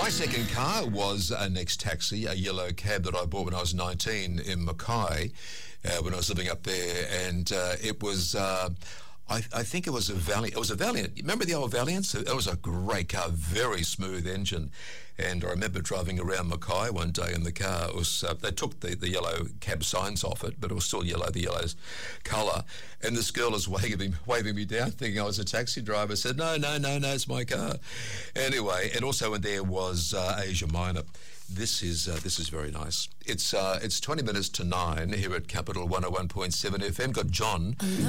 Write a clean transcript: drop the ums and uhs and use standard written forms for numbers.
My second car was a Next Taxi, a yellow cab that I bought when I was 19 in Mackay, when I was living up there, and it was. I think it was a Valiant. It was a Valiant. Remember the old Valiants? It was a great car, very smooth engine. And I remember driving around Mackay one day in the car. It was they took the yellow cab signs off it, but it was still yellow, the yellow colour. And this girl was waving me down, thinking I was a taxi driver. I said, no, it's my car. Anyway, and also in there was Asia Minor. This is very nice. It's 20 minutes to 9 here at Capital 101.7 FM. Got John.